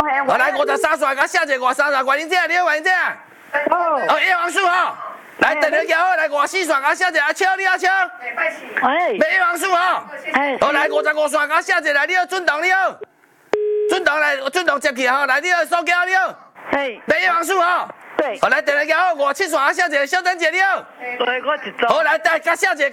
我来53线，甲写一个53块，你这你完这。哦，叶王叔哦，来电话交好，来54线，甲写一个阿超，你阿超。喂，叶王叔哦。好，来55线，甲写一个来，你好，准同你好。准同来，准同接起吼，来你好，苏娇你好。嘿。叶王叔哦。对。好，来电话交好，57线，甲写一个小珍姐你好。对，我一组。好，来甲写一个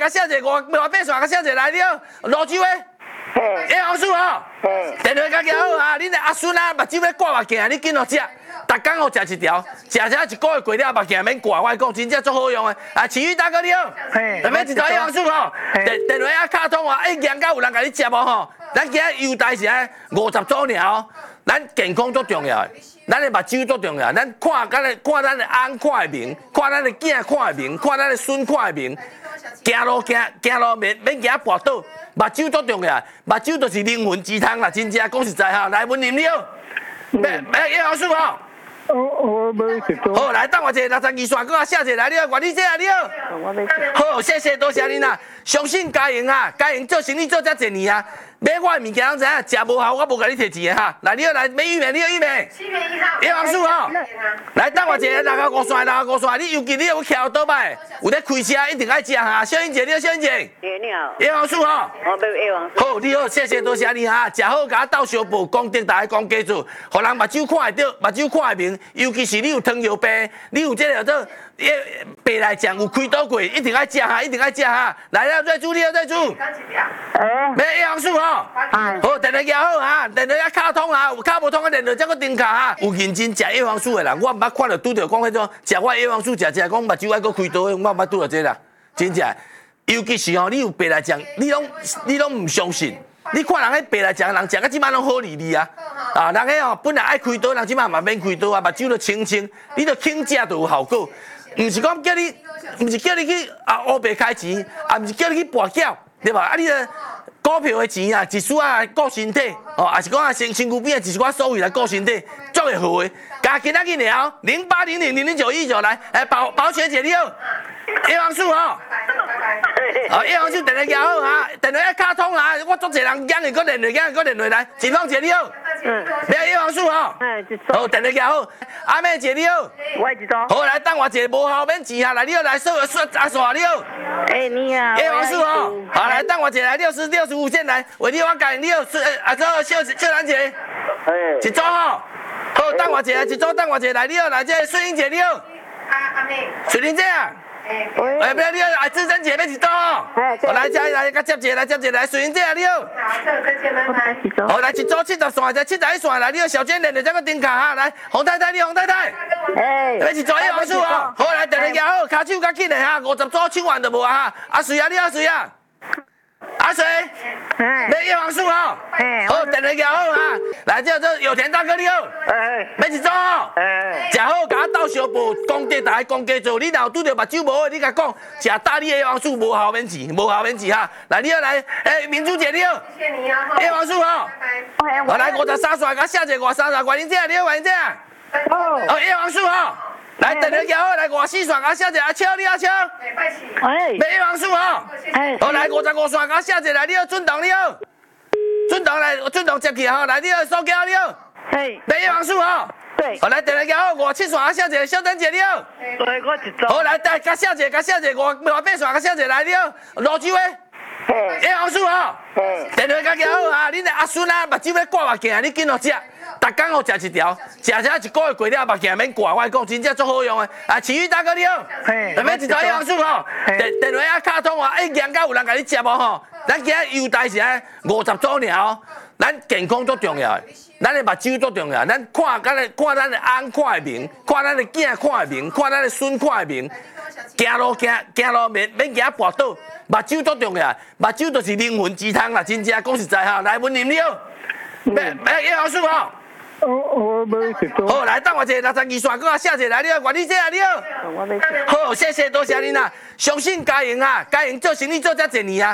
58线，甲写一个来你好，罗志伟。叶王叔哦。电话甲交好啊，恁的阿孙啊，目睭要挂目镜，你紧落食。逐工好食一条，食一个月过了，目镜免挂。我讲真正足好用的。啊，奇遇大哥你好，下面一条叶王叔吼，电话啊卡通啊，严格有人甲你接无吼？咱今日优待是50组尔哦，咱健康足重要的，咱的目睭足重要，咱看咱的翁看会明，看咱的囝看会明，看咱的孙看会明，行路免行跋倒，目睭足重要，目睭就是灵魂之汤啦，真正讲实在哈，来文林你好，叶王叔吼。我没食到。好，来等我一下62线，搁写一个来，你好，管理姐你好。好，谢谢，多谢您啦。相信家营啊，家营做生意做遮侪年啊，买我的物件拢知影，食无效我无甲你摕钱的哈。来，你好，来买玉米，你好玉米。7月1号。叶王叔吼，来等我一下65线，你尤其你有徛倒摆，有咧开车一定爱食哈。小英姐你好，小英姐。你好。叶王叔吼。我要叶王。好，你好，谢谢，多谢你哈。食好，甲我斗相报，功德大家讲加做，互人目睭看会到，目睭看会明。尤其是你有糖尿病，你有这个做白内障有开刀过，一定爱食哈，一定爱食哈。来了，瑞珠，你好，瑞珠。没叶王叔吼，好，电话交好哈，电话啊卡通哈，有卡无通的电话再搁订卡哈。有认真食叶王叔的人，我毋捌看到拄着讲迄种食我叶王叔食讲目睭爱搁开刀，我毋捌拄到这啦，真正。尤其是吼，你有白内障，你拢唔相信。你看人迄白内障，人食到即摆拢好利利啊！啊，人迄吼本来爱开刀，人即摆嘛免开刀啊，目睭都清清，你都轻食就有效果。毋是讲叫你，毋是叫你去乌白开钱，啊，毋是叫你去博缴，对吧？啊，你股票的钱啊，一丝啊顾身体，哦，也是讲啊身躯边啊，一寡所谓来顾身体，足会好的。加今仔日了0800000919来，保全姐你好，叶王叔吼。叶王叔电话交好哈，电话卡通啦，我足侪人讲的，搁连落来，锦芳姐你好，叶王叔吼，好电话交好，阿妹姐你好，我一组，好来等我一个无效免钱哈，来你好来阿耍你好，你好，叶王叔吼，好来等我一个来65线来，为你我讲你好，阿做秀兰姐，一组吼，好等我一个来你好来这顺英姐你好，阿妹，水玲姐啊。不要你好，志珍姐要一组哦。我来甲接一个来，水英姐你好。好，再见，拜拜。好，来一组70线，再71线来，你好，小娟连着这个订卡哈，来，洪太太你洪太太。要一组叶王叔哦。好，来电话交好，卡手较紧的哈，50组抢完就无啊哈。阿水啊，你好水啊。阿水，要叶王叔哦。好，电话交好哈，来这有田大哥你好。要一组哦。食好，甲我斗相报，功德大家讲加做。你若有拄着目睭无的，你甲讲，食大理的叶王叔无效免钱哈。来，你好来，明珠姐你好。谢谢你啊。叶王叔好。我来53线，甲写一个53块，你这你好，完这。好，叶王叔好。来，电话交好，来54线，甲写一个阿超，你阿超。叶王叔好。好，来55线，甲写一个来，你好，准同你好。准同接起吼，来你好，苏娇你好。叶王叔好。对，好来电话交好，57线，写一个小珍姐你好。对，我一组。好来，甲写一个58线，甲写一个来你好，罗志伟。叶王叔好。电话交好啊，恁的阿孙啊，目睭要挂目镜，你紧落食。逐工好食一条，食一个月过了，目镜免挂。我讲真正足好用的。啊，奇遇大哥你好，下面一条叶王叔吼，电话啊卡通啊，严格有人甲你接无吼？咱今日优待是50组尔哦，咱健康足重要的。咱的目睭足重要，咱看咱的翁看会明，看咱的囝看会明，看咱的孙看会明。行路免行跋倒，目睭足重要，目睭就是灵魂之汤啦，真正讲实在哈。来，文林你好，叶王叔吼。我没食到。好，来等我一下62线，搁写一个来，你好，管理姐你好。好，谢谢，多谢您啦。相信家营啊，家营做生意做遮侪年啊，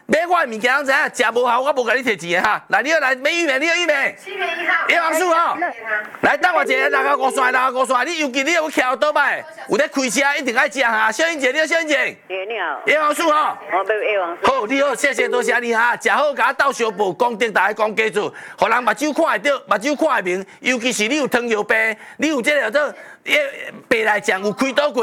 买我的物件，知影食无好，我无甲你摕钱的哈。来，你要来买玉梅，你要玉梅。7月1号。叶黄素哦。来，等我一下，65线，你尤其你有徛倒摆，有咧开车一定爱食哈。小英姐，你好，小英姐。你好。叶黄素哦。我要叶黄素。好，你好，谢谢，多谢你哈。食好，甲我倒小步，讲顶大讲加做，互人目睭看会到，目睭看会明。尤其是你有糖尿病，你有这个叫做白内障有开刀过。